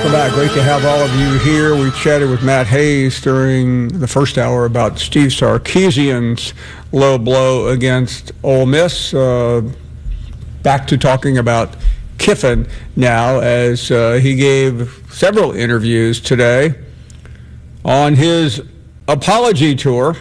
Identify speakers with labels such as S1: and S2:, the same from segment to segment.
S1: Welcome back. Great to have all of you here. We chatted with Matt Hayes during the first hour about Steve Sarkisian's low blow against Ole Miss. Back to talking about Kiffin now, as he gave several interviews today on his apology tour.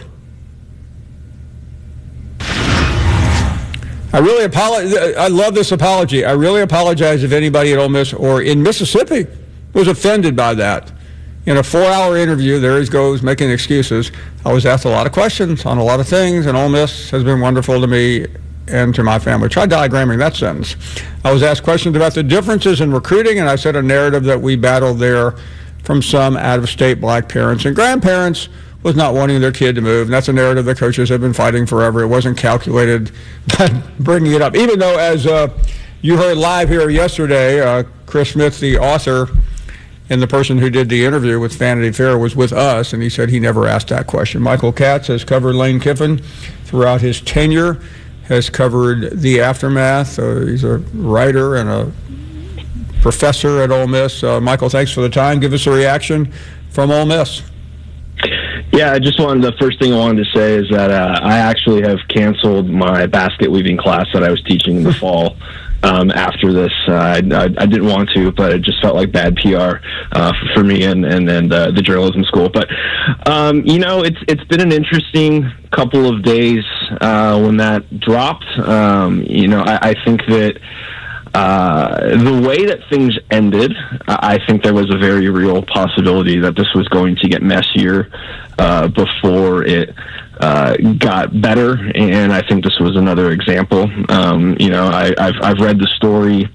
S1: I love this apology. I really apologize if anybody at Ole Miss or in Mississippi was offended by that. In a 4-hour interview, there he goes making excuses. I was asked a lot of questions on a lot of things, and Ole Miss has been wonderful to me and to my family. Try diagramming that sentence. I was asked questions about the differences in recruiting, and I said a narrative that we battled there from some out-of-state black parents and grandparents was not wanting their kid to move. And that's a narrative the coaches have been fighting forever. It wasn't calculated by bringing it up. Even though, as you heard live here yesterday, Chris Smith, the author, and the person who did the interview with Vanity Fair was with us, and he said he never asked that question. Michael Katz has covered Lane Kiffin throughout his tenure, has covered the aftermath. He's a writer and a professor at Ole Miss. Michael, thanks for the time. Give us a reaction from Ole Miss.
S2: Yeah, the first thing I wanted to say is that I actually have canceled my basket weaving class that I was teaching in the fall. After this, I didn't want to, but it just felt like bad PR for me and the journalism school. But it's been an interesting couple of days when that dropped. I think that the way that things ended, I think there was a very real possibility that this was going to get messier before it got better, and I think this was another example. I've read the story.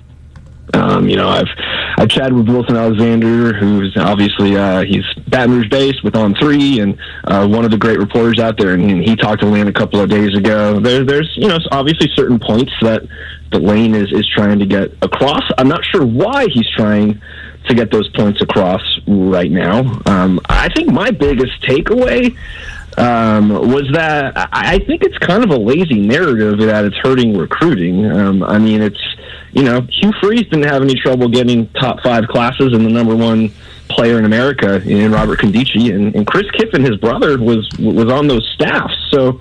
S2: I've chatted with Wilson Alexander, who's obviously he's Baton Rouge based with On3, and one of the great reporters out there. And he talked to Lane a couple of days ago. There's obviously certain points that Lane is trying to get across. I'm not sure why he's trying to get those points across right now. I think my biggest takeaway was that I think it's kind of a lazy narrative that it's hurting recruiting. Hugh Freeze didn't have any trouble getting top 5 classes, and the number 1 player in America in Robert Condici, and Chris Kiffin, his brother, was on those staffs. So,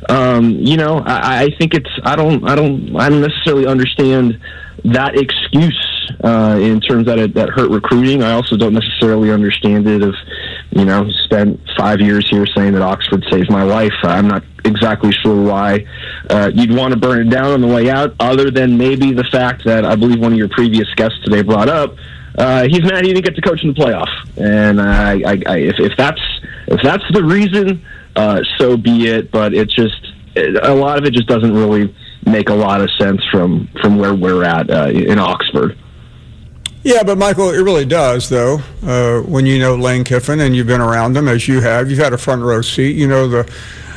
S2: I think I don't necessarily understand that excuse in terms that hurt recruiting. I also don't necessarily understand it if, spent 5 years here saying that Oxford saved my life. I'm not exactly sure why you'd want to burn it down on the way out, other than maybe the fact that I believe one of your previous guests today brought up, he's mad he didn't get to coach in the playoff. And if that's the reason, so be it. But it's just, a lot of it just doesn't really make a lot of sense from where we're at in Oxford.
S1: Yeah, but Michael, it really does, though. When you know Lane Kiffin and you've been around him, as you have, you've had a front row seat. You know the